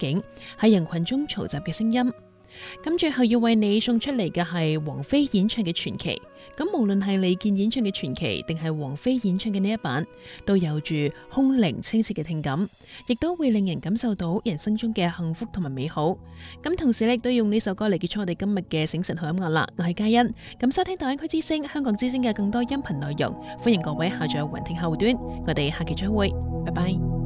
境，係人群中嘈雜嘅聲音。咁最後要為你送出嚟嘅係王菲演唱嘅傳奇。咁無論係李健演唱嘅傳奇，定係王菲演唱嘅呢一版，都有住空靈清澈嘅聽感，亦都會令人感受到人生中嘅幸福同埋美好。咁同時咧，都用呢首歌嚟結束我哋今日嘅醒晨好音樂啦。我係嘉欣，咁收聽大灣區之聲、香港之聲嘅更多音頻內容，歡迎各位下載雲聽後端。我哋下期再會，拜拜。